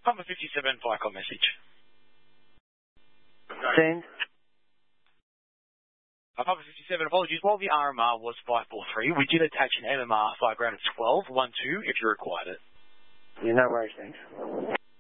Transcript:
Papa 57 Vicom message. Send. Papa 57, apologies. While the RMR was 543, we did attach an MMR fire ground of 12, 1-2, if you required it. Yeah, no worries, thanks.